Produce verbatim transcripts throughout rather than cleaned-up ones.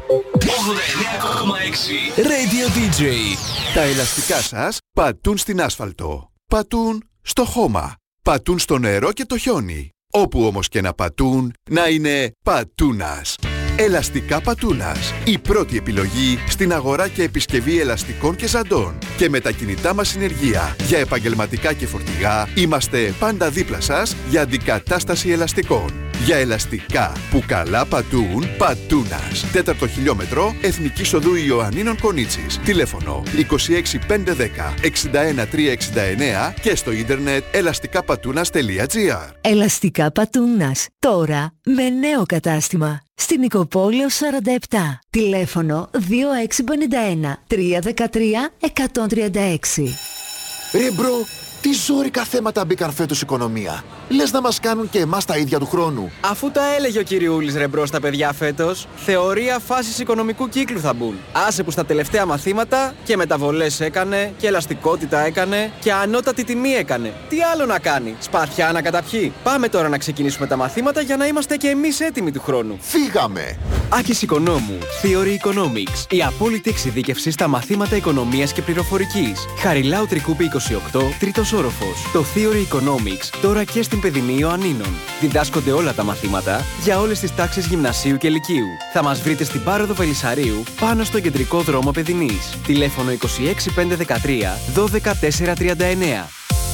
ογδόντα εννέα κόμμα έξι Radio ντι τζέι. Τα ελαστικά σας πατούν στην άσφαλτο. Πατούν στο χώμα. Πατούν στο νερό και το χιόνι. Όπου όμως και να πατούν, να είναι πατούνας. Ελαστικά Πατούνας. Η πρώτη επιλογή στην αγορά και επισκευή ελαστικών και ζαντών. Και με τα κινητά μας συνεργεία για επαγγελματικά και φορτηγά, είμαστε πάντα δίπλα σας για αντικατάσταση ελαστικών. Για ελαστικά που καλά πατούν, Πατούνας. Τέταρτο χιλιόμετρο, Εθνικής Οδού Ιωαννίνων Κονίτσης. Τηλέφωνο είκοσι έξι πεντακόσια δέκα εξήντα ένα τριακόσια εξήντα εννέα και στο ίντερνετ ελαστικαπατούνας τελεία τζι άρ. Ελαστικά Πατούνας. Τώρα με νέο κατάστημα. Στην Νικοπόλεως σαράντα επτά. Τηλέφωνο δύο έξι πέντε ένα τρία ένα τρία ένα τρία έξι. Ρε μπρο, τι ζόρικα θέματα μπήκαν φέτος οικονομία. Λες να μας κάνουν και εμάς τα ίδια του χρόνου. Αφού τα έλεγε ο κυριούλης ρε μπρο στα παιδιά φέτος, θεωρία φάσης οικονομικού κύκλου θα μπουν. Άσε που στα τελευταία μαθήματα και μεταβολές έκανε και ελαστικότητα έκανε και ανώτατη τιμή έκανε. Τι άλλο να κάνει, σπαθιά να καταπιεί. Πάμε τώρα να ξεκινήσουμε τα μαθήματα για να είμαστε και εμείς έτοιμοι του χρόνου. Φύγαμε! Άκης Οικονόμου, Theory Economics. Η απόλυτη εξειδίκευση στα μαθήματα οικονομίας και πληροφορικής. Χαριλάου Τρικούπη είκοσι οκτώ, τρίτος όροφος. Το Theory Economics τώρα και στην παιδινή Ιωαννίνων. Διδάσκονται όλα τα μαθήματα για όλες τις τάξεις γυμνασίου και λυκείου. Θα μας βρείτε στην Πάροδο Βελισσαρίου, πάνω στο κεντρικό δρόμο Παιδινής. Τηλέφωνο είκοσι έξι πεντακόσια δεκατρία δώδεκα τετρακόσια τριάντα εννέα.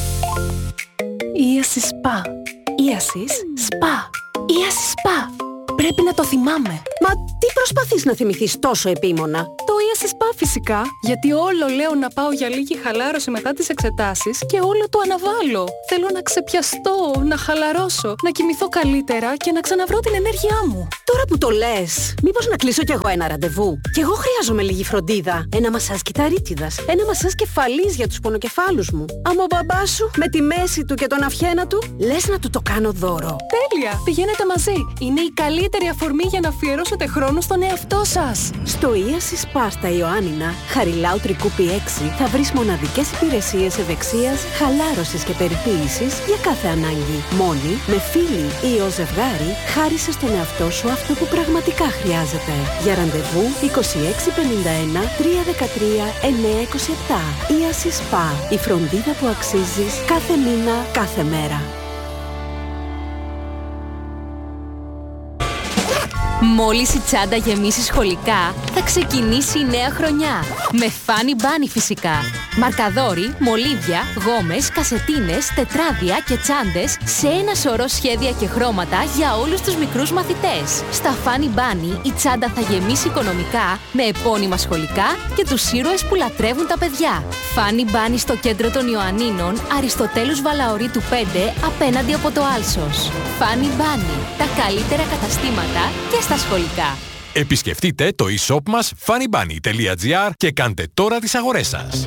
Ίαση Σπα. Ίασις Σπα. Ίαση Σπα. Πρέπει να το θυμάμαι. Μα τι προσπαθείς να θυμηθείς τόσο επίμονα? Το Ίαση Σπα φυσικά. Γιατί όλο λέω να πάω για λίγη χαλάρωση μετά τις εξετάσεις και όλο το αναβάλω. Θέλω να ξεπιαστώ, να χαλαρώσω, να κοιμηθώ καλύτερα και να ξαναβρω την ενέργειά μου. Τώρα που το λες, μήπως να κλείσω κι εγώ ένα ραντεβού? Κι εγώ χρειάζομαι λίγη φροντίδα. Ένα μασάζ κυταρίτιδας, ένα μασάζ κεφαλής για τους πονοκεφάλους μου. Άμα ο μπαμπάς σου με τη μέση του και τον αυχένα του, λες να του το κάνω δώρο. Τέλεια! Πηγαίνετε μαζί. Είναι η καλύτερη αφορμή για να αφιερώσετε χρόνο στον εαυτό σας. Στο Ίαση Σπα στα Ιωάννινα, Χαριλάου Τρικούπη έξι, θα βρεις μοναδικές υπηρεσίες ευεξίας, χαλάρωσης και περιποίησης για κάθε ανάγκη. Μόνη, με φίλη ή ως ζευγάρι, χάρισε στον εαυτό σου αυτό που πραγματικά χρειάζεται. Για ραντεβού είκοσι έξι πενήντα ένα τριακόσια δεκατρία εννιακόσια είκοσι επτά. Ίαση Σπα, η φροντίδα που αξίζεις κάθε μήνα, κάθε μέρα. Μόλις η τσάντα γεμίσει σχολικά, θα ξεκινήσει η νέα χρονιά. Με Funny Bunny φυσικά. Μαρκαδόροι, μολύβια, γόμες, κασετίνες, τετράδια και τσάντες σε ένα σωρό σχέδια και χρώματα για όλους τους μικρούς μαθητές. Στα Funny Bunny η τσάντα θα γεμίσει οικονομικά με επώνυμα σχολικά και τους ήρωες που λατρεύουν τα παιδιά. Funny Bunny στο κέντρο των Ιωαννίνων, Αριστοτέλους Βαλαωρίτου πέντε, απέναντι από το Άλσος. Funny Bunny, τα καλύτερα καταστήματα και στα σχολικά. Επισκεφτείτε το e-shop μας funnybunny τελεία τζι άρ και κάντε τώρα τις αγορές σας.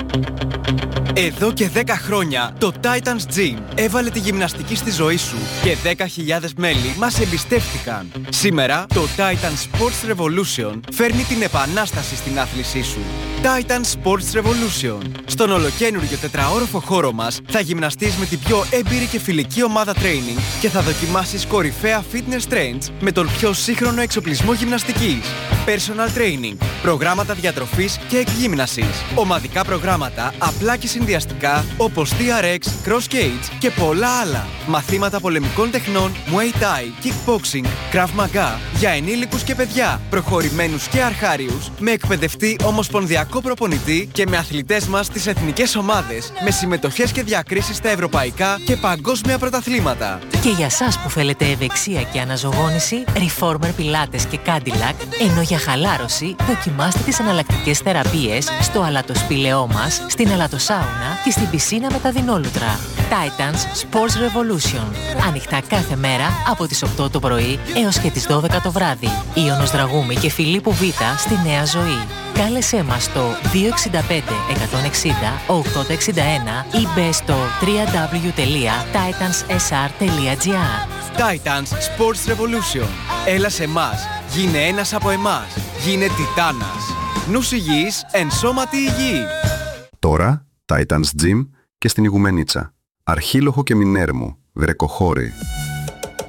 Εδώ και δέκα χρόνια το Titans Gym έβαλε τη γυμναστική στη ζωή σου και δέκα χιλιάδες μέλη μας εμπιστεύτηκαν. Σήμερα το Titans Sports Revolution φέρνει την επανάσταση στην άθλησή σου. Titans Sports Revolution. Στον ολοκαίνουργιο τετραόροφο χώρο μας θα γυμναστείς με την πιο έμπειρη και φιλική ομάδα training και θα δοκιμάσεις κορυφαία fitness trends με τον πιο σύγχρονο εξοπλισμό γυμναστικής. Personal training, προγράμματα διατροφής και εκγύμνασης, ομαδικά προγράμματα απλά και συνδυαστικά όπως τι αρ εξ, Cross Cage και πολλά άλλα. Μαθήματα πολεμικών τεχνών, Muay Thai, Kickboxing, Krav Maga για ενήλικους και παιδιά, προχωρημένους και αρχάριους, με εκπαιδευτή ομοσπονδιακό προπονητή και με αθλητές μας στις εθνικές ομάδες, με συμμετοχές και διακρίσεις στα ευρωπαϊκά και παγκόσμια πρωταθλήματα. Και για σας που θέλετε ευεξία και αναζωγόνηση, Reformer Pilates και Cadillac, ενώ για χαλάρωση δοκιμάστε τις εναλλακτικές θεραπείες στο αλατοσπήλαιό μας, στην αλατοσάουνα και στην πισίνα με τα δεινόλουτρα. Titans Sports Revolution. Ανοιχτά κάθε μέρα από τις οκτώ το πρωί έως και τις δώδεκα το βράδυ. Ιωνος Δραγούμη και Φιλίππου Β στη Νέα Ζωή. Κάλεσέ μας στο δύο έξι πέντε εκατόν εξήντα ογδόντα εξήντα ένα ή μπε στο double-u double-u double-u τελεία titans s r τελεία g r. Titans Sports Revolution. Έλα σε μας. Γίνε ένας από εμάς. Γίνε τιτάνας. Νους υγιής, εν σώματι υγιή. Τώρα, Titans Gym και στην Ιγουμενίτσα. Αρχίλοχο και Μινέρμου, Βρεκοχώρη.